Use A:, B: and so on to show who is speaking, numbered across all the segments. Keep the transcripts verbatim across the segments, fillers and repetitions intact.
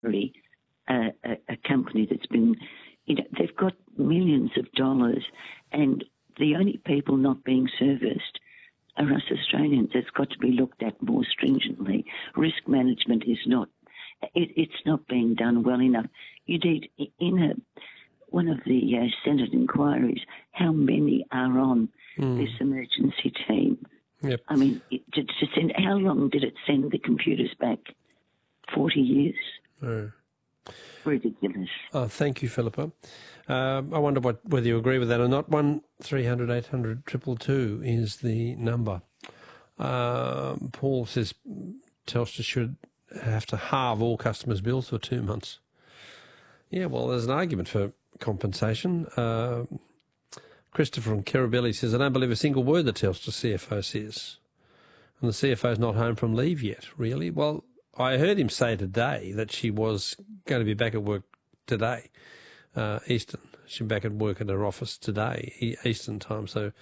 A: a, a, a company that's been, you know, they've got millions of dollars, and the only people not being serviced are us Australians. It's got to be looked at more stringently. Risk management is not, it, it's not being done well enough. You need, in a, one of the uh, Senate inquiries, how many are on mm. this emergency team?
B: Yep.
A: I mean, it, to, to send, how long did it send the computers back? forty years.
B: Oh.
A: Ridiculous.
B: Oh, thank you, Philippa. Um, I wonder what, whether you agree with that or not. One three hundred eight hundred two two two is the number. Um, Paul says Telstra should have to halve all customers' bills for two months. Yeah, well, there's an argument for compensation. Uh, Christopher from Kirribilli says, I don't believe a single word the Telstra C F O says. And the C F O's not home from leave yet, really. Well, I heard him say today that she was going to be back at work today, uh, Eastern. She's back at work at her office today, Eastern time. So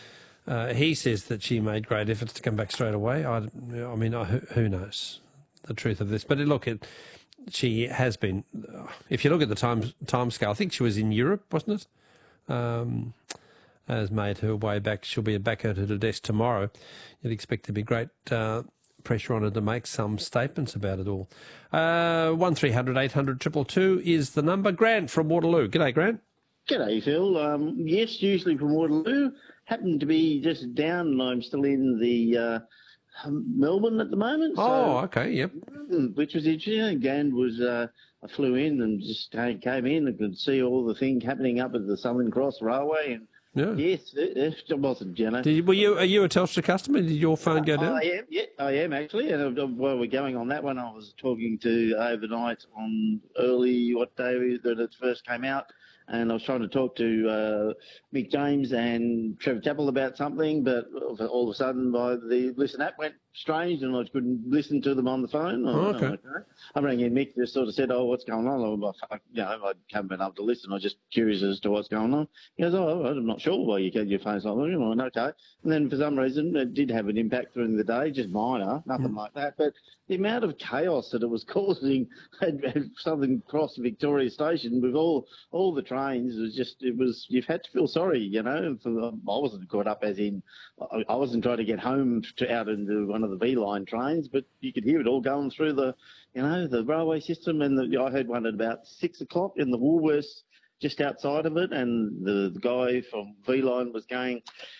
B: uh, he says that she made great efforts to come back straight away. I, I mean, I, who knows the truth of this? But look, it, she has been, if you look at the time, time scale, I think she was in Europe, wasn't it? Um, has made her way back. She'll be back at her desk tomorrow. You'd expect there to be great uh, pressure on her to make some statements about it all. Uh, one three hundred eight hundred two two two is the number. Grant from Waterloo. G'day, Grant.
C: G'day, Phil. Um, yes, usually from Waterloo. Happened to be just down, and I'm still in the uh, Melbourne at the moment. So,
B: oh, okay, yep.
C: Which was interesting. Again, was uh, I flew in and just came in and could see all the things happening up at the Southern Cross Railway. And
B: yeah.
C: Yes, it, it wasn't, you know.
B: Did you, were you, are you a Telstra customer? Did your phone go down?
C: I am, yeah, I am actually. And while we're going on that one, I was talking to overnight on early, what day that it first came out, and I was trying to talk to uh, Mick James and Trevor Chappell about something, but all of a sudden my, the Listen app went strange and I couldn't listen to them on the phone.
B: Oh, okay.
C: okay. I rang in, Mick just sort of said, oh, what's going on? I, you know, I haven't been able to listen. I was just curious as to what's going on. He goes, oh, I'm not sure why you get your phone's not working. I went, okay. And then for some reason it did have an impact during the day, just minor, nothing mm. like that. But the amount of chaos that it was causing at Southern Cross Victoria Station with all all the trains, it was just, it was, you've had to feel sorry, you know. For, I wasn't caught up as in, I, I wasn't trying to get home to, out into one of the V-line trains, but you could hear it all going through the, you know, the railway system. And the, I heard one at about six o'clock in the Woolworths just outside of it, and the, the guy from V-line was going,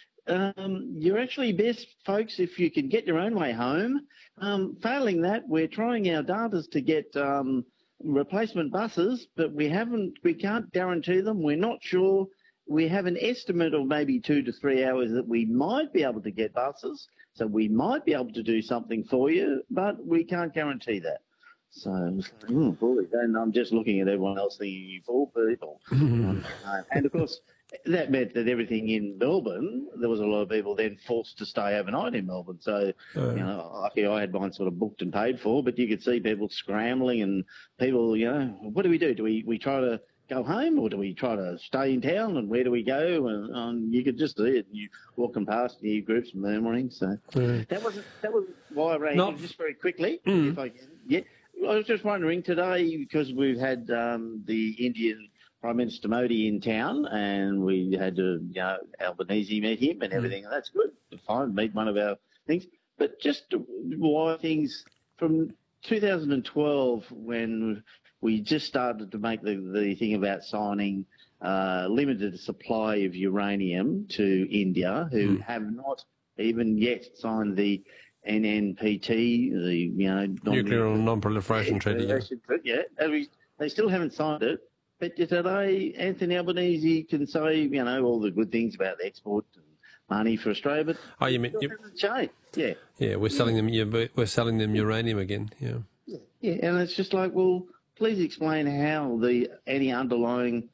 C: Um, you're actually best, folks, if you can get your own way home. Um, failing that, we're trying our darters to get um, replacement buses, but we haven't, we can't guarantee them. We're not sure. We have an estimate of maybe two to three hours that we might be able to get buses, so we might be able to do something for you, but we can't guarantee that. So, mm, bully. And I'm just looking at everyone else thinking, you fool people. um, and of course, that meant that everything in Melbourne, there was a lot of people then forced to stay overnight in Melbourne. So, uh, you know, lucky I had mine sort of booked and paid for, but you could see people scrambling and people, you know, what do we do? Do we, we try to go home or do we try to stay in town, and where do we go? And um, you could just see it. You walking past new groups murmuring. So uh, that was that was why I rang not, just very quickly, mm. if I can. Yeah, I was just wondering today, because we've had um, the Indian Prime Minister Modi in town, and we had to, you know, Albanese met him and everything, and that's good. Fine, meet one of our things. But just why things from two thousand twelve, when we just started to make the, the thing about signing uh, limited supply of uranium to India, who mm. have not even yet signed the N N P T, the, you know,
B: Nuclear Non-Proliferation Treaty.
C: Yeah, yeah. They still haven't signed it. But today, Anthony Albanese can say, you know, all the good things about the export and money for Australia, but
B: oh, you mean you,
C: changed. Yeah,
B: yeah, we're selling them. Yeah, we're selling them uranium again. Yeah,
C: yeah, yeah, and it's just like, well, please explain how the any underlying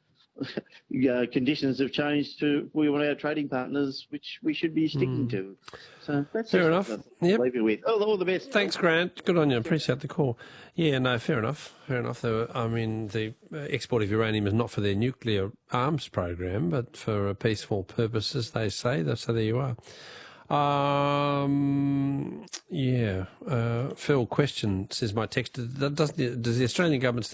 C: uh, conditions have changed to we want our trading partners, which we should be sticking mm. to. So that's
B: fair enough.
C: Yep. Leave you with. Oh, all the best.
B: Thanks, Grant. Good on you. Appreciate the call. Yeah, no, fair enough. Fair enough. Were, I mean, the export of uranium is not for their nuclear arms program, but for peaceful purposes, they say. So there you are. Um, yeah. Uh, Phil, question, says my text. Doesn't the, does the Australian government